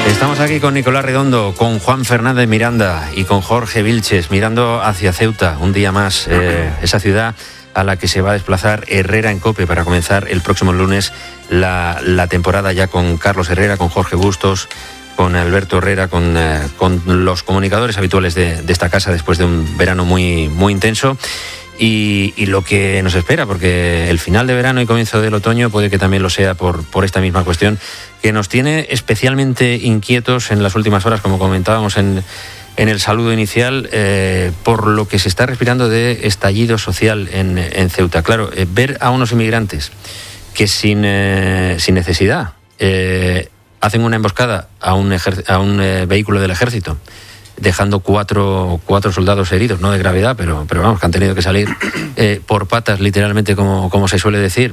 Estamos aquí con Nicolás Redondo, con Juan Fernández Miranda y con Jorge Vilches, mirando hacia Ceuta, un día más, esa ciudad a la que se va a desplazar Herrera en COPE para comenzar el próximo lunes la temporada, ya con Carlos Herrera, con Jorge Bustos, con Alberto Herrera, con los comunicadores habituales de esta casa después de un verano muy, muy intenso. Y lo que nos espera, porque el final de verano y comienzo del otoño puede que también lo sea por esta misma cuestión, que nos tiene especialmente inquietos en las últimas horas, como comentábamos en el saludo inicial, por lo que se está respirando de estallido social en Ceuta. Claro, ver a unos inmigrantes que sin necesidad hacen una emboscada a un vehículo del ejército, dejando cuatro soldados heridos, no de gravedad, pero vamos, que han tenido que salir por patas, literalmente, como se suele decir,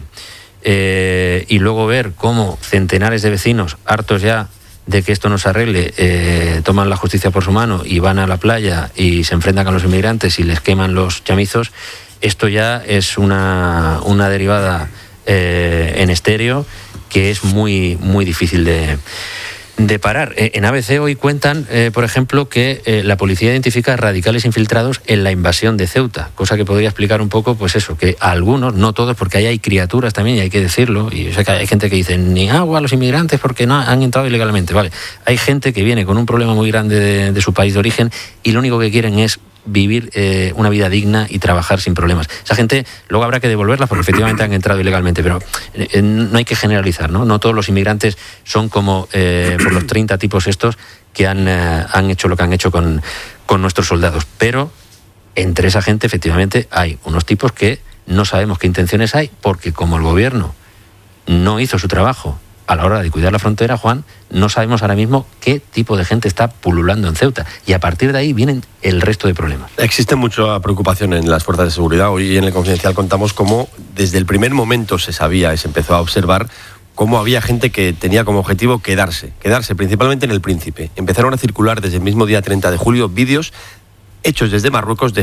y luego ver cómo centenares de vecinos, hartos ya de que esto no se arregle, toman la justicia por su mano y van a la playa y se enfrentan con los inmigrantes y les queman los chamizos. Esto ya es una derivada en estéreo que es muy, muy difícil de parar. En ABC hoy cuentan, por ejemplo, que la policía identifica radicales infiltrados en la invasión de Ceuta, cosa que podría explicar un poco, pues eso, que a algunos, no todos, porque ahí hay criaturas también, y hay que decirlo, y yo sé que hay gente que dice, ni agua a los inmigrantes porque no han entrado ilegalmente, vale. Hay gente que viene con un problema muy grande de su país de origen y lo único que quieren es vivir una vida digna y trabajar sin problemas. Esa gente luego habrá que devolverla porque efectivamente han entrado ilegalmente, pero no hay que generalizar, ¿no? No todos los inmigrantes son como por los 30 tipos estos que han hecho lo que han hecho con nuestros soldados. Pero entre esa gente efectivamente hay unos tipos que no sabemos qué intenciones hay, porque como el gobierno no hizo su trabajo a la hora de cuidar la frontera, Juan, no sabemos ahora mismo qué tipo de gente está pululando en Ceuta. Y a partir de ahí vienen el resto de problemas. Existe mucha preocupación en las fuerzas de seguridad. Hoy en el Confidencial contamos cómo desde el primer momento se empezó a observar cómo había gente que tenía como objetivo quedarse principalmente en El Príncipe. Empezaron a circular desde el mismo día 30 de julio vídeos hechos desde Marruecos de